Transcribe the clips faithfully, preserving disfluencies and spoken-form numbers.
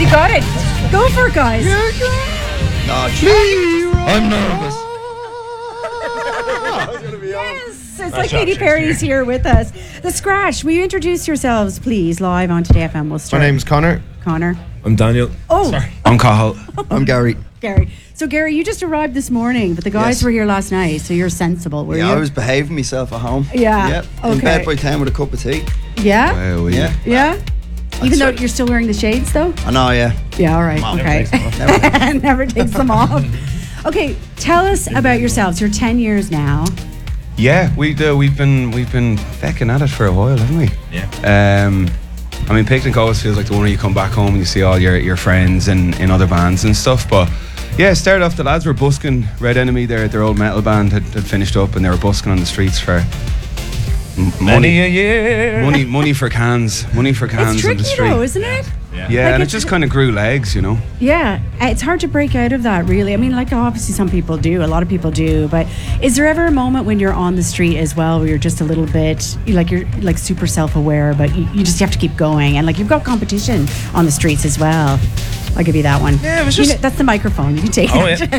got it. Go for it, guys. No, gee, I'm nervous. Yes, it's like Katy Perry's here with us. The Scratch, will you introduce yourselves, please, live on Today F M? We'll My start. name's Connor. Connor. I'm Daniel. Oh, Sorry. I'm Cahill. I'm Gary. Gary. So, Gary, you just arrived this morning, but the guys Yes. were here last night, so you're sensible, were Yeah, you? I was behaving myself at home. Yeah, Yep. In okay. bed by ten with a cup of tea. Yeah? Wow, we- Yeah. Yeah? Even though right. you're still wearing the shades, though? I know, yeah. Yeah, all right. Mom, Okay. Never. Never takes them off. Okay, tell us about yourselves. You're ten years now. Yeah, we do. We've been we've been fecking at it for a while, haven't we? Yeah. Um, I mean, Picnic always feels like the one where you come back home and you see all your, your friends in, in other bands and stuff. But yeah, started off, the lads were busking. Red Enemy, their their old metal band, had, had finished up and they were busking on the streets for m- Many money, a year. money, money for cans, money for cans It's on tricky the street. though, isn't it? Yeah. Yeah, Like and it it's- just kind of grew legs, you know. Yeah, it's hard to break out of that, really. I mean, like obviously some people do, a lot of people do, but is there ever a moment when you're on the street as well where you're just a little bit, like you're like super self-aware, but you, you just have to keep going, and like you've got competition on the streets as well? I'll give you that one. Yeah, it was You just- know, that's the microphone. You can take Oh, it.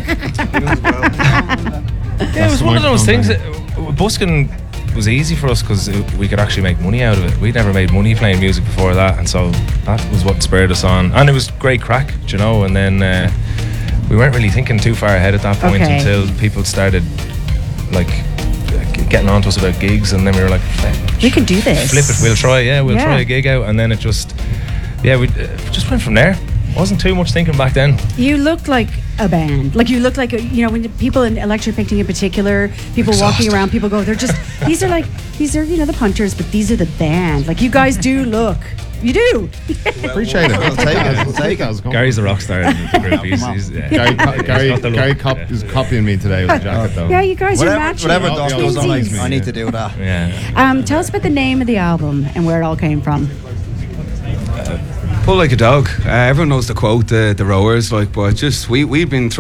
yeah. Yeah, it was one of those things that uh, busking was easy for us because we could actually make money out of it. We'd never made money playing music before that, and so that was what spurred us on. And it was great crack, you know. And then uh, we weren't really thinking too far ahead at that point Okay. until people started like getting on to us about gigs, and then we were like, We can do this. flip it, we'll try, yeah, we'll Yeah. try a gig out, and then it just, yeah, we uh, just went from there. Wasn't too much thinking back then. You look like a band. Like you look like a, you know, when people in Electric Picnic in particular, people walking Exhausted. around, people go, they're just these are like these are you know the Punters, but these are the band. Like you guys do look, you do. Appreciate it. I'll take it, I'll take it. Gary's a rock star in the group. He's, he's, yeah. Gary, co- He's Gary, got the look. Gary cop, is copying me today with the jacket though. Yeah, you guys are Whatever, matching. whatever Yeah, Doc yeah, does, yeah. I, Likes me, I need yeah. to do that. Yeah. Um, tell us about the name of the album and where it all came from. Pull like a dog. Uh, everyone knows the quote, the the rowers, like, but just we we've been.